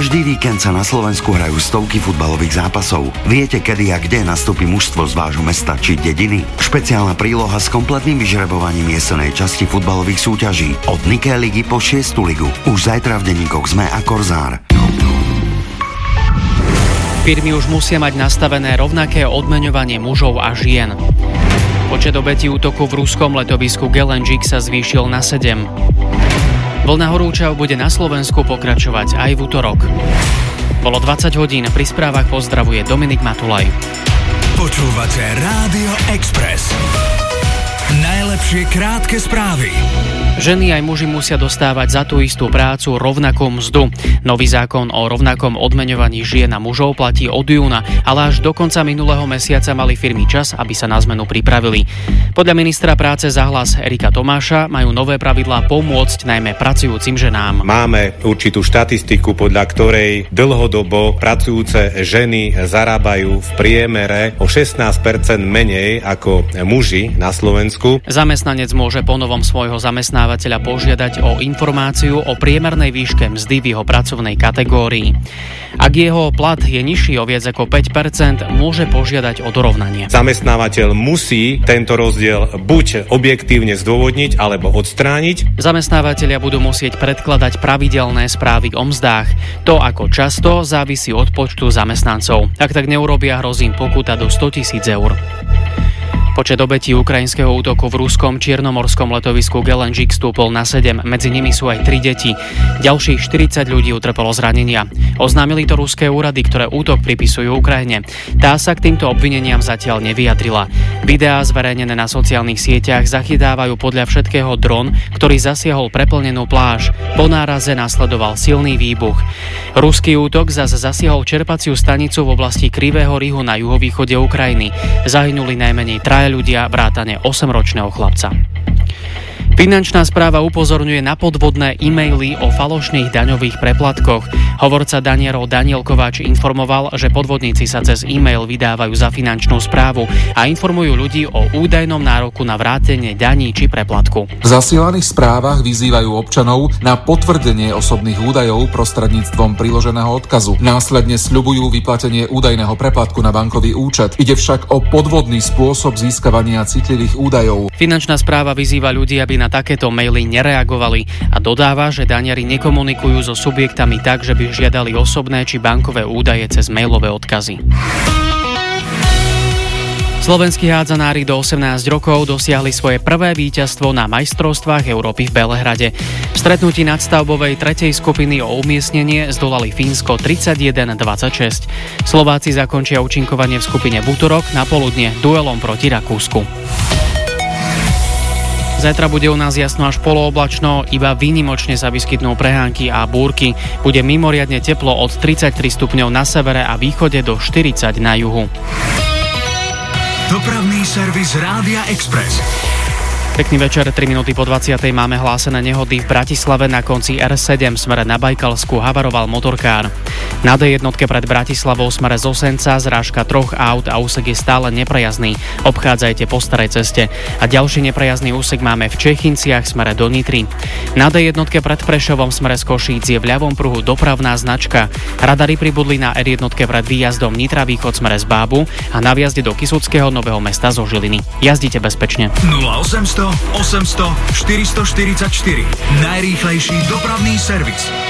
Každý víkend sa na Slovensku hrajú stovky futbalových zápasov. Viete, kedy a kde nastúpi mužstvo z vášho mesta či dediny? Špeciálna príloha s kompletným vyžrebovaním jesenej časti futbalových súťaží od Niké ligy po 6. ligu. Už zajtra v denníkoch SME a Korzár. Firmy už musia mať nastavené rovnaké odmeňovanie mužov a žien. Počet obetí útoku v ruskom letovisku Gelendzhik sa zvýšil na 7. Vlna horúčav bude na Slovensku pokračovať aj v utorok. Bolo 20 hodín, pri správach pozdravuje Dominik Matulaj. Počúvate Rádio Express. Najlepšie krátke správy. Ženy aj muži musia dostávať za tú istú prácu rovnakú mzdu. Nový zákon o rovnakom odmeňovaní žien a mužov platí od júna, ale až do konca minulého mesiaca mali firmy čas, aby sa na zmenu pripravili. Podľa ministra práce za Hlas Erika Tomáša majú nové pravidlá pomôcť najmä pracujúcim ženám. Máme určitú štatistiku, podľa ktorej dlhodobo pracujúce ženy zarábajú v priemere o 16% menej ako muži na Slovensku. Zamestnanec môže ponovom svojho zamestnávateľa požiadať o informáciu o priemernej výške mzdy v jeho pracovnej kategórii. Ak jeho plat je nižší o viac ako 5%, môže požiadať o dorovnanie. Zamestnávateľ musí tento rozdiel buď objektívne zdôvodniť alebo odstrániť. Zamestnávateľia budú musieť predkladať pravidelné správy o mzdách. To, ako často, závisí od počtu zamestnancov. Ak tak neurobia, hrozí im pokuta do 100 000 eur. Počet obetí ukrajinského útoku v ruskom čiernomorskom letovisku Gelendzhik stúpol na 7, medzi nimi sú aj 3 deti. Ďalších 40 ľudí utrpelo zranenia. Oznámili to ruské úrady, ktoré útok pripisujú Ukrajine. Tá sa k týmto obvineniam zatiaľ nevyjadrila. Videá zverejnené na sociálnych sieťach zachytávajú podľa všetkého dron, ktorý zasiahol preplnenú pláž. Po náraze nasledoval silný výbuch. Ruský útok zase zasiahol čerpaciu stanicu v oblasti Krivého Rihu na juhovýchode Ukrajiny. Zahynuli najmenej 3 ľudia vrátane 8-ročného chlapca. Finančná správa upozorňuje na podvodné e-maily o falošných daňových preplatkoch. Hovorca Danierov Daniel Kováč informoval, že podvodníci sa cez e-mail vydávajú za finančnú správu a informujú ľudí o údajnom nároku na vrátenie daní či preplatku. V zasielaných správach vyzývajú občanov na potvrdenie osobných údajov prostredníctvom priloženého odkazu. Následne sľubujú vyplatenie údajného preplatku na bankový účet. Ide však o podvodný spôsob získavania citlivých údajov. Finančná správa vyzýva ľudí, aby na takéto maily nereagovali a dodáva, že daniari nekomunikujú so subjektami tak, že by žiadali osobné či bankové údaje cez mailové odkazy. Slovenskí hádzanári do 18 rokov dosiahli svoje prvé víťazstvo na majstrovstvách Európy v Belehrade. V stretnutí nadstavbovej 3. skupiny o umiestnenie zdolali Fínsko 31-26. Slováci zakončia účinkovanie v skupine v utorok na poludne duelom proti Rakúsku. Zajtra bude u nás jasno až polooblačno, iba výnimočne sa vyskytnú prehánky a búrky. Bude mimoriadne teplo od 33 stupňov na severe a východe do 40 na juhu. Dopravný servis Rádia Express. Pekný večer, 3 minúty po 20. máme hlásené nehody v Bratislave na konci R7 smere na Bajkalsku havaroval motorkár. Na D1 pred Bratislavou smere z Osenca zrážka 3 aut a úsek je stále neprejazdný. Obchádzajte po starej ceste. A ďalší neprejazdný úsek máme v Čechinciach smere do Nitry. Na D1 pred Prešovom smere z Košíc je v ľavom pruhu dopravná značka. Radary pribudli na R1 pred výjazdom Nitra východ smere z Bábu a na vjazde do Kysuckého Nového Mesta zo Žiliny. Jazdite bezpečne. 0800 800 444. Najrýchlejší dopravný servis.